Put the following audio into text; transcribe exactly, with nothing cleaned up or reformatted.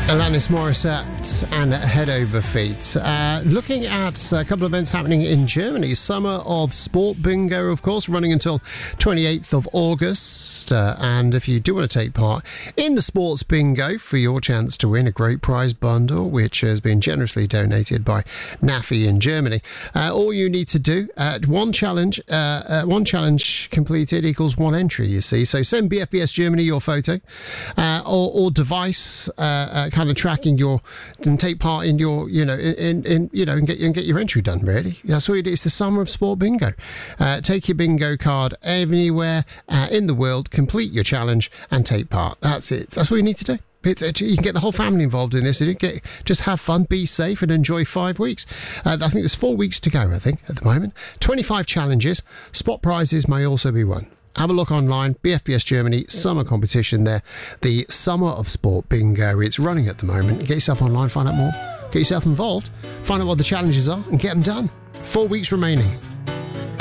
Alanis Morissette and Head Over Feet. Uh, looking at a couple of events happening in Germany. Summer of Sport Bingo, of course, running until twenty-eighth of August. Uh, and if you do want to take part in the Sports Bingo for your chance to win a great prize bundle, which has been generously donated by NAFI in Germany, uh, all you need to do, uh, one challenge, uh, uh, one challenge completed equals one entry, you see. So send B F B S Germany your photo uh, or, or device uh, uh, kind of tracking your and take part in your, you know, in, in you know, and get and get your entry done. Really, that's what it is. It's the summer of Sport Bingo. Uh, take your bingo card anywhere uh, in the world, complete your challenge, and take part. That's it. That's what you need to do. It, it, you can get the whole family involved in this. You get, just have fun, be safe, and enjoy five weeks. Uh, I think there's four weeks to go, I think, at the moment. twenty-five challenges. Spot prizes may also be won. Have a look online, B F B S Germany, summer competition there. The Summer of Sport Bingo. It's running at the moment. Get yourself online, find out more. Get yourself involved, find out what the challenges are, and get them done. Four weeks remaining.